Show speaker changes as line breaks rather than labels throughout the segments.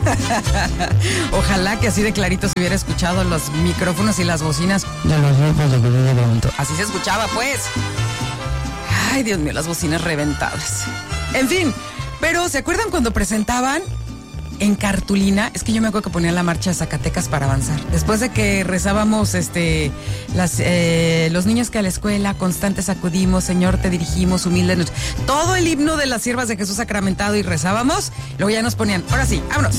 Ojalá que así de clarito se hubiera escuchado los micrófonos y las bocinas de los grupos de pronto. Así se escuchaba, pues. Ay, Dios mío, las bocinas reventadas. En fin, pero ¿se acuerdan cuando presentaban en cartulina? Es que yo me acuerdo que ponían la marcha de Zacatecas para avanzar. Después de que rezábamos los niños que a la escuela constantes acudimos, Señor te dirigimos, humildes. Todo el himno de las siervas de Jesús sacramentado y rezábamos, luego ya nos ponían, ahora sí, vámonos.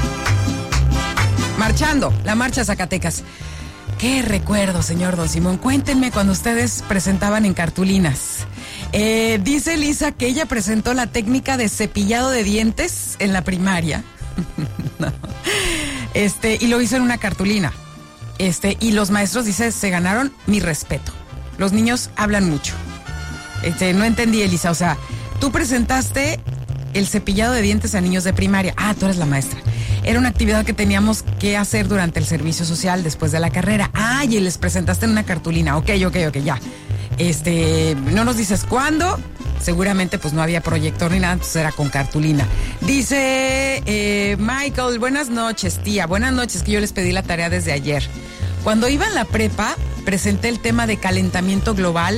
Marchando, la marcha de Zacatecas. Qué recuerdo, señor Don Simón. Cuéntenme cuando ustedes presentaban en cartulinas. Dice Lisa que ella presentó la técnica de cepillado de dientes en la primaria. No. Y lo hizo en una cartulina. Y los maestros, dice, se ganaron mi respeto. Los niños hablan mucho. No entendí, Elisa. O sea, tú presentaste el cepillado de dientes a niños de primaria. Ah, tú eres la maestra. Era una actividad que teníamos que hacer durante el servicio social después de la carrera. Ah, y les presentaste en una cartulina. Ok, ya. No nos dices cuándo. Seguramente pues no había proyector ni nada, entonces era con cartulina. Dice Michael, buenas noches, tía. Buenas noches, que yo les pedí la tarea desde ayer. Cuando iba en la prepa, presenté el tema de calentamiento global,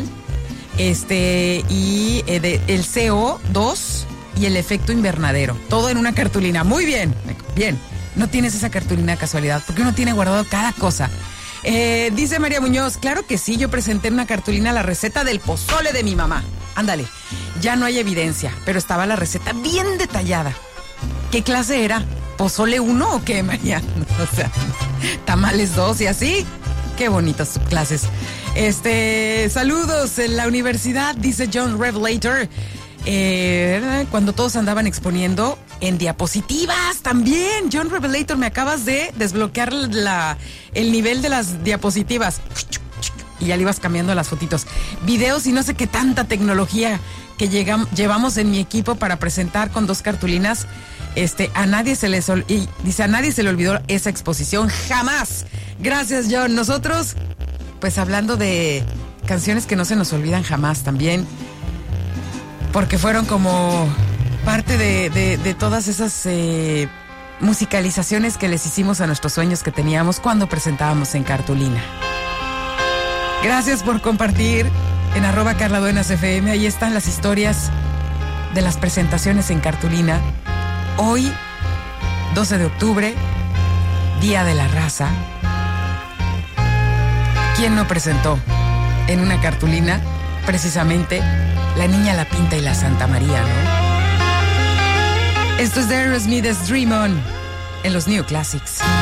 y el CO2 y el efecto invernadero. Todo en una cartulina. Muy bien, bien. No tienes esa cartulina de casualidad, porque uno tiene guardado cada cosa. Dice María Muñoz, claro que sí, yo presenté en una cartulina la receta del pozole de mi mamá. Ándale, ya no hay evidencia, pero estaba la receta bien detallada. ¿Qué clase era? ¿Pozole 1 o qué, María? O sea, tamales 2 y así. Qué bonitas clases. Saludos en la universidad, dice John Revelator. Cuando todos andaban exponiendo en diapositivas también. John Revelator, me acabas de desbloquear el nivel de las diapositivas. Y ya le ibas cambiando las fotitos. Videos y no sé qué tanta tecnología que llevamos en mi equipo para presentar con 2 cartulinas. A nadie se le olvidó esa exposición. Jamás. Gracias, John. Nosotros, pues hablando de canciones que no se nos olvidan jamás también. Porque fueron como parte de todas esas musicalizaciones que les hicimos a nuestros sueños que teníamos cuando presentábamos en cartulina. Gracias por compartir en @CarlaDuenasFM. Ahí están las historias de las presentaciones en cartulina. Hoy, 12 de octubre, Día de la Raza. ¿Quién no presentó en una cartulina precisamente La Niña, la Pinta y la Santa María, no? Esto es de Aerosmith, Dream On, en los New Classics.